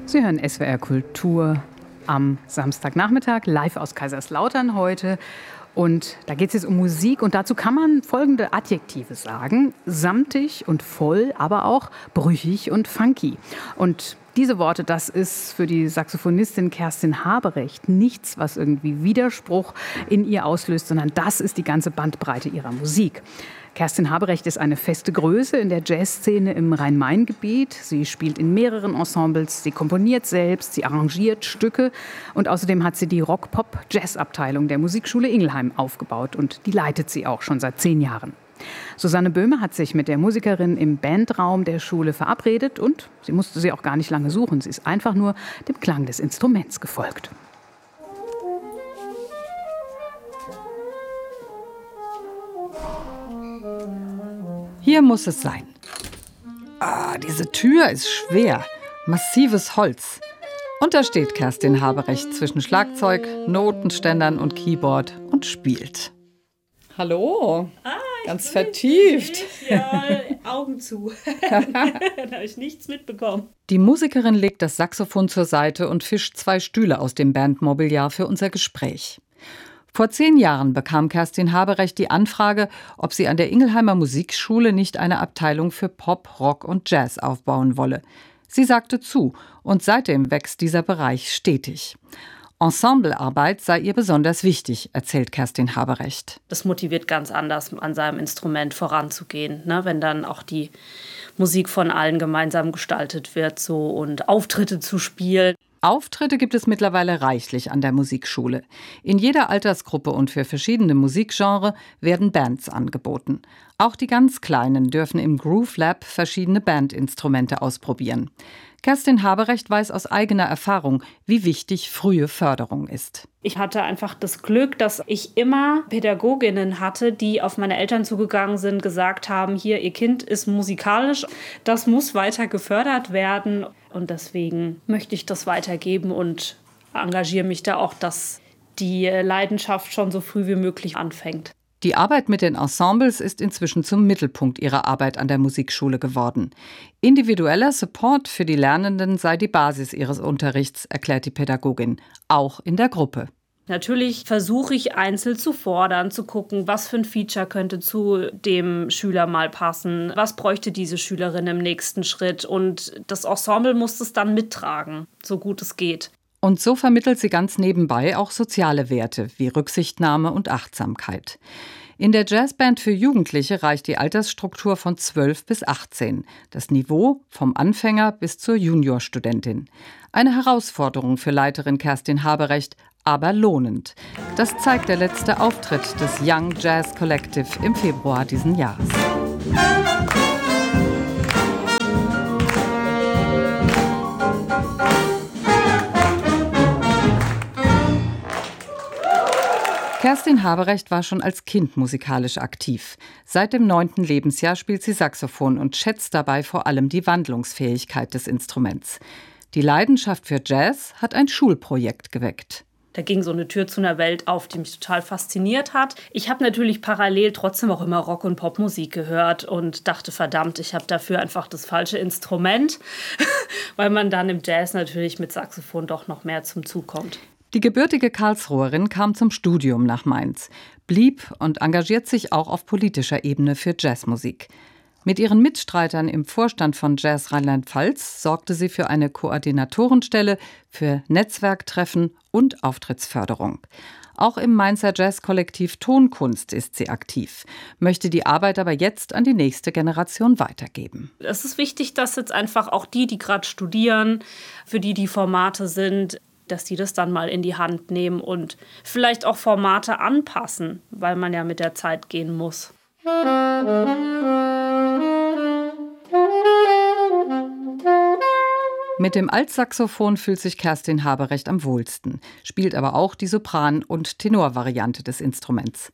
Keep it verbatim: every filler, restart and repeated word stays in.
Sie hören S W R Kultur am Samstagnachmittag, live aus Kaiserslautern heute. Und da geht es jetzt um Musik und dazu kann man folgende Adjektive sagen. Samtig und voll, aber auch brüchig und funky. Und diese Worte, das ist für die Saxophonistin Kerstin Haberecht nichts, was irgendwie Widerspruch in ihr auslöst, sondern das ist die ganze Bandbreite ihrer Musik. Kerstin Haberecht ist eine feste Größe in der Jazzszene im Rhein-Main-Gebiet. Sie spielt in mehreren Ensembles, sie komponiert selbst, sie arrangiert Stücke und außerdem hat sie die Rock-Pop-Jazz-Abteilung der Musikschule Ingelheim aufgebaut und die leitet sie auch schon seit zehn Jahren. Susanne Böhme hat sich mit der Musikerin im Bandraum der Schule verabredet und sie musste sie auch gar nicht lange suchen. Sie ist einfach nur dem Klang des Instruments gefolgt. Hier muss es sein. Ah, diese Tür ist schwer. Massives Holz. Und da steht Kerstin Haberecht zwischen Schlagzeug, Notenständern und Keyboard und spielt. Hallo. Ah, ganz vertieft. Dich. Ja, Augen zu. Da habe ich nichts mitbekommen. Die Musikerin legt das Saxophon zur Seite und fischt zwei Stühle aus dem Bandmobiliar für unser Gespräch. Vor zehn Jahren bekam Kerstin Haberecht die Anfrage, ob sie an der Ingelheimer Musikschule nicht eine Abteilung für Pop, Rock und Jazz aufbauen wolle. Sie sagte zu und seitdem wächst dieser Bereich stetig. Ensemblearbeit sei ihr besonders wichtig, erzählt Kerstin Haberecht. Das motiviert ganz anders, an seinem Instrument voranzugehen, ne? Wenn dann auch die Musik von allen gemeinsam gestaltet wird so und Auftritte zu spielen. Auftritte gibt es mittlerweile reichlich an der Musikschule. In jeder Altersgruppe und für verschiedene Musikgenres werden Bands angeboten. Auch die ganz Kleinen dürfen im Groove Lab verschiedene Bandinstrumente ausprobieren. Kerstin Haberecht weiß aus eigener Erfahrung, wie wichtig frühe Förderung ist. Ich hatte einfach das Glück, dass ich immer Pädagoginnen hatte, die auf meine Eltern zugegangen sind, gesagt haben, hier, ihr Kind ist musikalisch, das muss weiter gefördert werden. Und deswegen möchte ich das weitergeben und engagiere mich da auch, dass die Leidenschaft schon so früh wie möglich anfängt. Die Arbeit mit den Ensembles ist inzwischen zum Mittelpunkt ihrer Arbeit an der Musikschule geworden. Individueller Support für die Lernenden sei die Basis ihres Unterrichts, erklärt die Pädagogin, auch in der Gruppe. Natürlich versuche ich einzeln zu fordern, zu gucken, was für ein Feature könnte zu dem Schüler mal passen, was bräuchte diese Schülerin im nächsten Schritt und das Ensemble muss es dann mittragen, so gut es geht. Und so vermittelt sie ganz nebenbei auch soziale Werte wie Rücksichtnahme und Achtsamkeit. In der Jazzband für Jugendliche reicht die Altersstruktur von zwölf bis achtzehn. Das Niveau vom Anfänger bis zur Juniorstudentin. Eine Herausforderung für Leiterin Kerstin Haberecht, aber lohnend. Das zeigt der letzte Auftritt des Young Jazz Collective im Februar diesen Jahres. Kerstin Haberecht war schon als Kind musikalisch aktiv. Seit dem neunten Lebensjahr spielt sie Saxophon und schätzt dabei vor allem die Wandlungsfähigkeit des Instruments. Die Leidenschaft für Jazz hat ein Schulprojekt geweckt. Da ging so eine Tür zu einer Welt auf, die mich total fasziniert hat. Ich habe natürlich parallel trotzdem auch immer Rock- und Popmusik gehört und dachte, verdammt, ich habe dafür einfach das falsche Instrument, weil man dann im Jazz natürlich mit Saxophon doch noch mehr zum Zug kommt. Die gebürtige Karlsruherin kam zum Studium nach Mainz, blieb und engagiert sich auch auf politischer Ebene für Jazzmusik. Mit ihren Mitstreitern im Vorstand von Jazz Rheinland-Pfalz sorgte sie für eine Koordinatorenstelle, für Netzwerktreffen und Auftrittsförderung. Auch im Mainzer Jazzkollektiv Tonkunst ist sie aktiv, möchte die Arbeit aber jetzt an die nächste Generation weitergeben. Es ist wichtig, dass jetzt einfach auch die, die gerade studieren, für die die Formate sind, dass die das dann mal in die Hand nehmen und vielleicht auch Formate anpassen, weil man ja mit der Zeit gehen muss. Mit dem Altsaxophon fühlt sich Kerstin Haberecht am wohlsten, spielt aber auch die Sopran- und Tenorvariante des Instruments.